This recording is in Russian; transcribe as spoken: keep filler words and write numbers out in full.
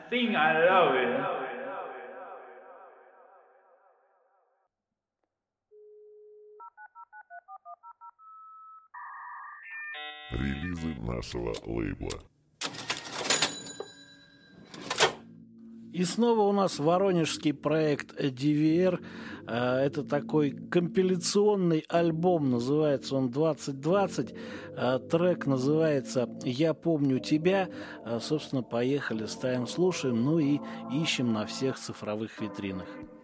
think I love it. Релизы нашего лейбла. И снова у нас воронежский проект ди ви ар. Это такой компиляционный альбом, называется он двадцать двадцать. Трек называется «Я помню тебя». Собственно, поехали, ставим, слушаем, ну и ищем на всех цифровых витринах.